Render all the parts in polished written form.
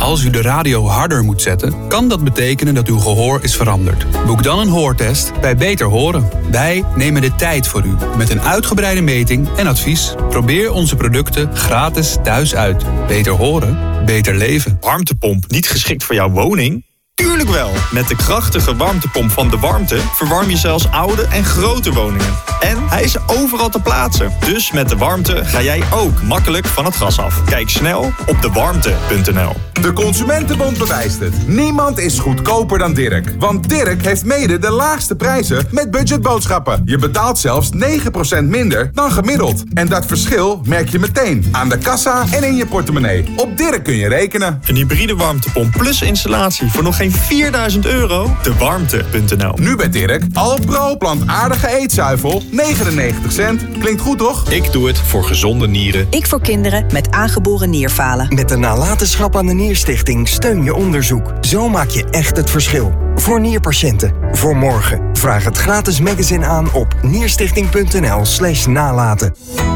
Als u de radio harder moet zetten, kan dat betekenen dat uw gehoor is veranderd. Boek dan een hoortest bij Beter Horen. Wij nemen de tijd voor u met een uitgebreide meting en advies. Probeer onze producten gratis thuis uit. Beter horen, beter leven. Warmtepomp niet geschikt voor jouw woning? Tuurlijk wel! Met de krachtige warmtepomp van De Warmte verwarm je zelfs oude en grote woningen. En hij is overal te plaatsen. Dus met De Warmte ga jij ook makkelijk van het gas af. Kijk snel op dewarmte.nl. De Consumentenbond bewijst het. Niemand is goedkoper dan Dirk. Want Dirk heeft mede de laagste prijzen met budgetboodschappen. Je betaalt zelfs 9% minder dan gemiddeld. En dat verschil merk je meteen aan de kassa en in je portemonnee. Op Dirk kun je rekenen. Een hybride warmtepomp plus installatie voor nog geen €4.000. Dewarmte.nl. Nu bij Dirk, Alpro plantaardige eetzuivel, 99 cent. Klinkt goed, toch? Ik doe het voor gezonde nieren. Ik voor kinderen met aangeboren nierfalen. Met de nalatenschap aan de Nierstichting steun je onderzoek. Zo maak je echt het verschil. Voor nierpatiënten. Voor morgen. Vraag het gratis magazine aan op nierstichting.nl/nalaten.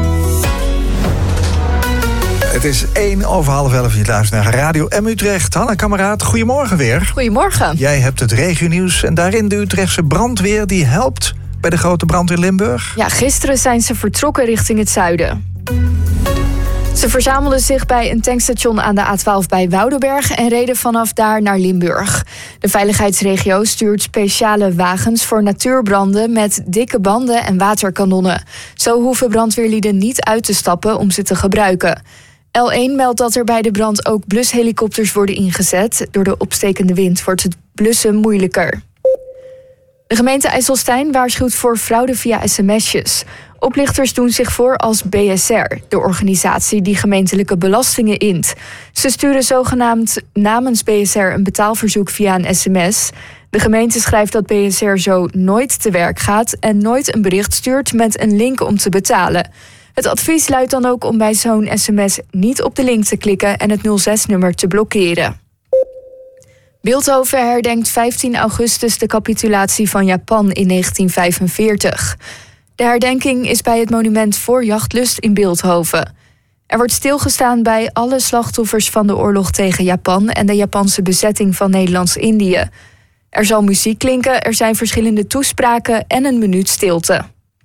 Het is 11:01. Je luistert naar Radio M Utrecht. Hanna, kameraad, goedemorgen weer. Goedemorgen. Jij hebt het regionieuws en daarin de Utrechtse brandweer die helpt bij de grote brand in Limburg. Ja, gisteren zijn ze vertrokken richting het zuiden. Ze verzamelden zich bij een tankstation aan de A12 bij Woudenberg en reden vanaf daar naar Limburg. De veiligheidsregio stuurt speciale wagens voor natuurbranden met dikke banden en waterkanonnen. Zo hoeven brandweerlieden niet uit te stappen om ze te gebruiken. L1 meldt dat er bij de brand ook blushelikopters worden ingezet. Door de opstekende wind wordt het blussen moeilijker. De gemeente IJsselstein waarschuwt voor fraude via sms'jes. Oplichters doen zich voor als BSR, de organisatie die gemeentelijke belastingen int. Ze sturen zogenaamd namens BSR een betaalverzoek via een sms. De gemeente schrijft dat BSR zo nooit te werk gaat en nooit een bericht stuurt met een link om te betalen. Het advies luidt dan ook om bij zo'n sms niet op de link te klikken en het 06-nummer te blokkeren. Bilthoven herdenkt 15 augustus de capitulatie van Japan in 1945. De herdenking is bij het monument voor Jachtlust in Bilthoven. Er wordt stilgestaan bij alle slachtoffers van de oorlog tegen Japan en de Japanse bezetting van Nederlands-Indië. Er zal muziek klinken, er zijn verschillende toespraken en een minuut stilte.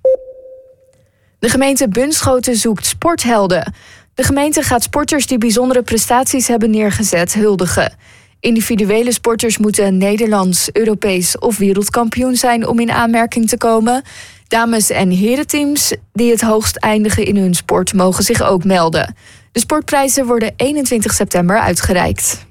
De gemeente Bunschoten zoekt sporthelden. De gemeente gaat sporters die bijzondere prestaties hebben neergezet huldigen. Individuele sporters moeten Nederlands, Europees of wereldkampioen zijn om in aanmerking te komen. Dames- en herenteams die het hoogst eindigen in hun sport mogen zich ook melden. De sportprijzen worden 21 september uitgereikt.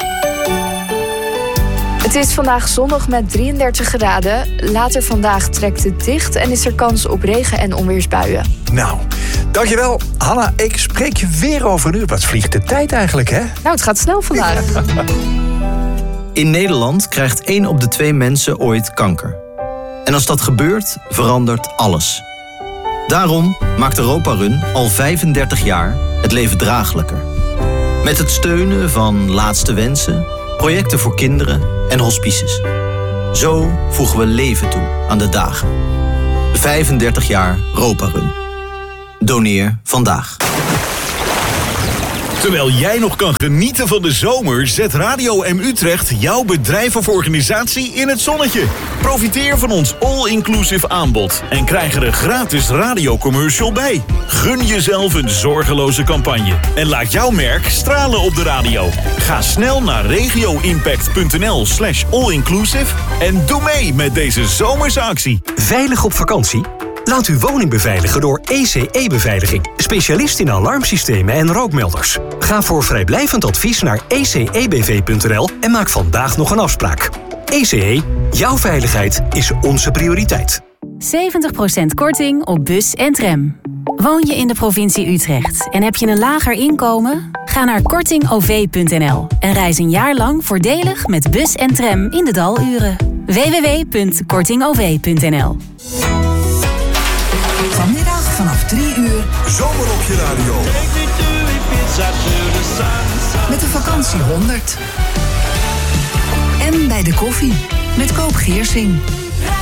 Het is vandaag zonnig met 33 graden. Later vandaag trekt het dicht en is er kans op regen- en onweersbuien. Nou, dankjewel. Hanna, ik spreek je weer over een uur. Wat vliegt de tijd eigenlijk, hè? Nou, het gaat snel vandaag. In Nederland krijgt 1 op de 2 mensen ooit kanker. En als dat gebeurt, verandert alles. Daarom maakt Europa Run al 35 jaar het leven draaglijker. Met het steunen van Laatste Wensen, projecten voor kinderen en hospices. Zo voegen we leven toe aan de dagen. 35 jaar Europa Run. Doneer vandaag. Terwijl jij nog kan genieten van de zomer, zet Radio M Utrecht jouw bedrijf of organisatie in het zonnetje. Profiteer van ons all-inclusive aanbod en krijg er een gratis radiocommercial bij. Gun jezelf een zorgeloze campagne en laat jouw merk stralen op de radio. Ga snel naar regioimpact.nl/allinclusive en doe mee met deze zomerse actie. Veilig op vakantie? Laat uw woning beveiligen door ECE-beveiliging. Specialist in alarmsystemen en rookmelders. Ga voor vrijblijvend advies naar ecebv.nl en maak vandaag nog een afspraak. ECE, jouw veiligheid is onze prioriteit. 70% korting op bus en tram. Woon je in de provincie Utrecht en heb je een lager inkomen? Ga naar kortingov.nl en reis een jaar lang voordelig met bus en tram in de daluren. www.kortingov.nl. Vanmiddag vanaf 3 uur. Zomer op je radio. Met de vakantie 100. En bij de koffie met Koop Geersing.